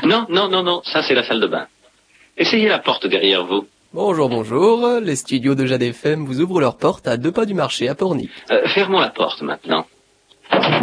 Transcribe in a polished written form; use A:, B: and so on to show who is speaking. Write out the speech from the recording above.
A: Non, non, non, non, ça c'est la salle de bain. Essayez la porte derrière vous.
B: Bonjour, bonjour. Les studios de Jade FM vous ouvrent leurs portes à 2 pas du marché à Pornic.
A: Fermons la porte maintenant.